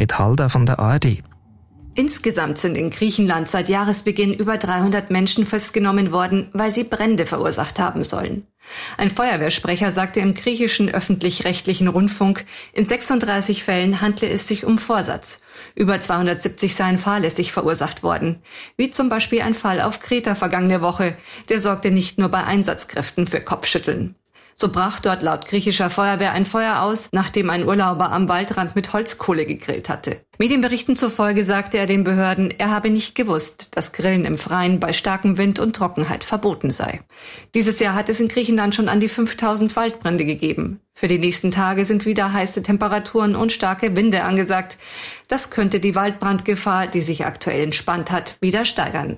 Sigrid Halder von der ARD. Insgesamt sind in Griechenland seit Jahresbeginn über 300 Menschen festgenommen worden, weil sie Brände verursacht haben sollen. Ein Feuerwehrsprecher sagte im griechischen öffentlich-rechtlichen Rundfunk, in 36 Fällen handle es sich um Vorsatz. Über 270 seien fahrlässig verursacht worden. Wie zum Beispiel ein Fall auf Kreta vergangene Woche. Der sorgte nicht nur bei Einsatzkräften für Kopfschütteln. So brach dort laut griechischer Feuerwehr ein Feuer aus, nachdem ein Urlauber am Waldrand mit Holzkohle gegrillt hatte. Medienberichten zufolge sagte er den Behörden, er habe nicht gewusst, dass Grillen im Freien bei starkem Wind und Trockenheit verboten sei. Dieses Jahr hat es in Griechenland schon an die 5000 Waldbrände gegeben. Für die nächsten Tage sind wieder heiße Temperaturen und starke Winde angesagt. Das könnte die Waldbrandgefahr, die sich aktuell entspannt hat, wieder steigern.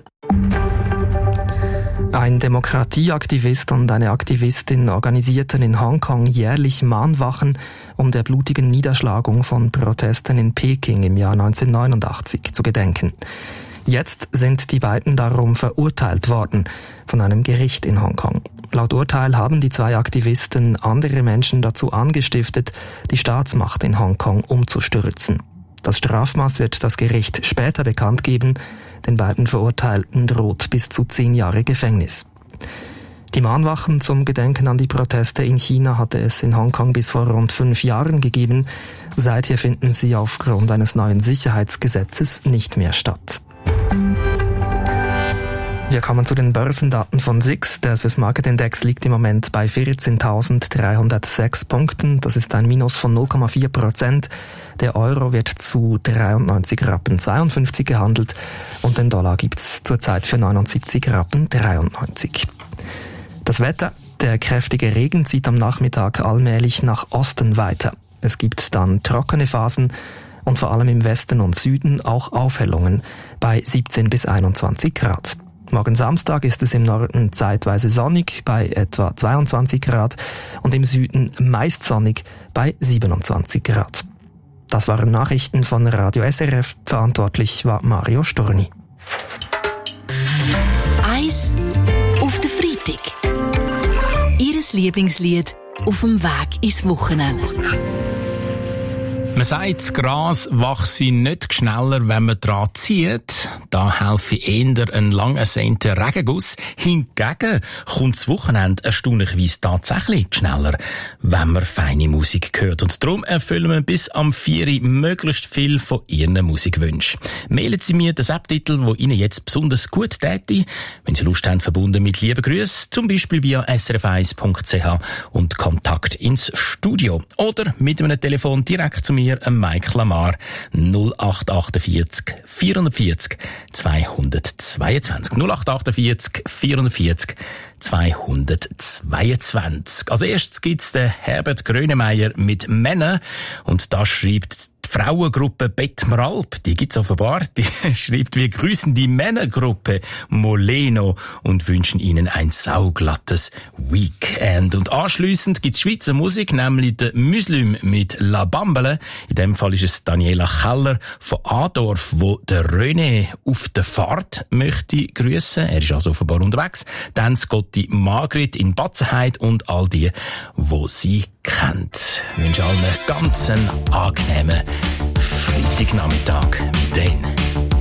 Ein Demokratieaktivist und eine Aktivistin organisierten in Hongkong jährlich Mahnwachen um der blutigen Niederschlagung von Protesten in Peking im Jahr 1989 zu gedenken. Jetzt sind die beiden darum verurteilt worden von einem Gericht in Hongkong. Laut Urteil haben die zwei Aktivisten andere Menschen dazu angestiftet, die Staatsmacht in Hongkong umzustürzen. Das Strafmaß wird das Gericht später bekannt geben. Den beiden Verurteilten droht bis zu 10 Jahre Gefängnis. Die Mahnwachen zum Gedenken an die Proteste in China hatte es in Hongkong bis vor rund 5 Jahren gegeben. Seither finden sie aufgrund eines neuen Sicherheitsgesetzes nicht mehr statt. Wir kommen zu den Börsendaten von SIX. Der Swiss Market Index liegt im Moment bei 14.306 Punkten. Das ist ein Minus von 0,4%. Der Euro wird zu 93,52 Rappen gehandelt und den Dollar gibt's zurzeit für 79,93 Rappen. Das Wetter. Der kräftige Regen zieht am Nachmittag allmählich nach Osten weiter. Es gibt dann trockene Phasen und vor allem im Westen und Süden auch Aufhellungen bei 17 bis 21 Grad. Morgen Samstag ist es im Norden zeitweise sonnig bei etwa 22 Grad und im Süden meist sonnig bei 27 Grad. Das waren Nachrichten von Radio SRF. Verantwortlich war Mario Storni. Eis auf den Freitag. Ihres Lieblingslied auf dem Weg ins Wochenende. Man sagt, das Gras wachse nicht schneller, wenn man dran zieht. Da helfe eher ein lang ersehnter Regenguss. Hingegen kommt das Wochenende erstaunlicherweise tatsächlich schneller, wenn man feine Musik hört. Und darum erfüllen wir bis am 4 Uhr möglichst viel von Ihren Musikwünschen. Mailen Sie mir den App-Titel, der Ihnen jetzt besonders gut täte. Wenn Sie Lust haben, verbunden mit lieben Grüßen, zum Beispiel via srf1.ch und Kontakt ins Studio. Oder mit einem Telefon direkt zu mir, Mike Lamar, 0848 440 222. 0848 440 222. Als erstes gibt's den Herbert Grönemeyer mit Männer und da schreibt die Frauengruppe Bettmeralp, die gibt's offenbar, die schreibt, wir grüßen die Männergruppe Moleno und wünschen ihnen ein sauglattes Weekend. Und anschliessend gibt's Schweizer Musik, nämlich der Muslim mit La Bambele. In dem Fall ist es Daniela Keller von Adorf, wo der René auf der Fahrt möchte grüßen. Er ist also offenbar unterwegs. Dann Scotty Margrit in Batzenheid und all die sie kennt. Ich wünsche allen einen ganz angenehmen Freitagnachmittag mit denen.